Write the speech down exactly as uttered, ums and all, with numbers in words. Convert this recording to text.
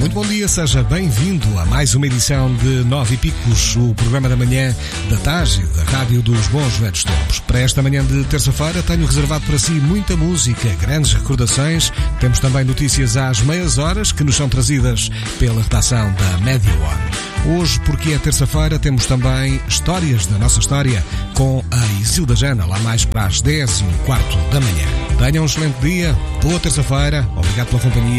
Muito bom dia, seja bem-vindo a mais uma edição de Nove e Picos, o programa da manhã da T A G, da Rádio dos Bons Velhos Tempos. Para esta manhã de terça-feira tenho reservado para si muita música, grandes recordações, temos também notícias às meias horas que nos são trazidas pela redação da Média One. Hoje, porque é terça-feira, temos também histórias da nossa história com a Isilda Jana, lá mais para as dez e um quarto da manhã. Tenham um excelente dia, boa terça-feira, obrigado pela companhia.